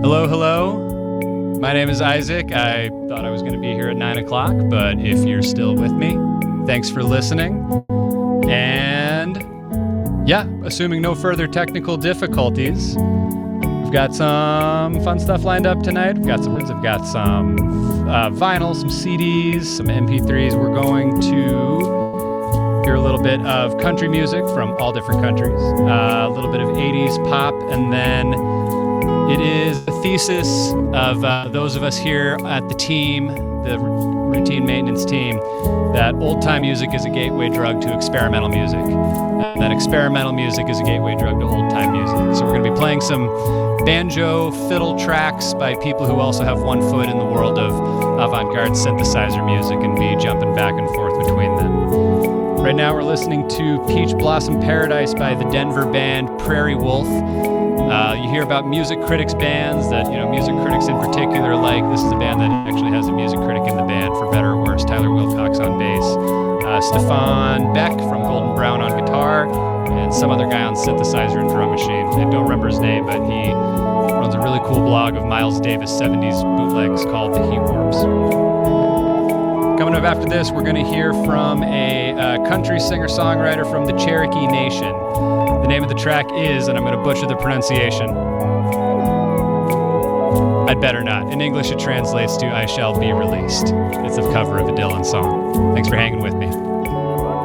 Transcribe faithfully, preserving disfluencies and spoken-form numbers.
Hello, hello. My name is Isaac. I thought I was going to be here at nine o'clock, but if you're still with me, thanks for listening. And yeah, assuming no further technical difficulties, we've got some fun stuff lined up tonight. We've got some, I've got some uh, vinyl, some C Ds, some M P threes. We're going to hear a little bit of country music from all different countries, uh, a little bit of eighties pop, and then it is the thesis of uh, those of us here at the team, the r- routine maintenance team, that old-time music is a gateway drug to experimental music, and that experimental music is a gateway drug to old-time music. So we're going to be playing some banjo fiddle tracks by people who also have one foot in the world of avant-garde synthesizer music and be jumping back and forth between them. Right now we're listening to Peach Blossom Paradise by the Denver band Prairie Wolf. Uh, you hear about music critics bands that, you know, music critics in particular like. This is a band that actually has a music critic in the band, for better or worse. Tyler Wilcox on bass, uh, Stefan Beck from Golden Brown on guitar, and some other guy on synthesizer and drum machine. I don't remember his name, but he runs a really cool blog of Miles Davis seventies bootlegs called The Heat Warps. Coming up after this, we're going to hear from a uh, country singer-songwriter from the Cherokee Nation. The name of the track is, and I'm going to butcher the pronunciation, I'd better not. In English, it translates to I Shall Be Released. It's a cover of a Dylan song. Thanks for hanging with me.